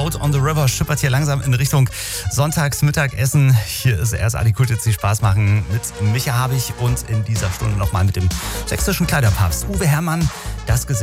Out on the River schippert hier langsam in Richtung Sonntagsmittagessen. Hier ist RSA, die Kult, jetzt die Spaß machen mit Micha Habich und in dieser Stunde nochmal mit dem sächsischen Kleiderpapst Uwe Herrmann. Das Gesicht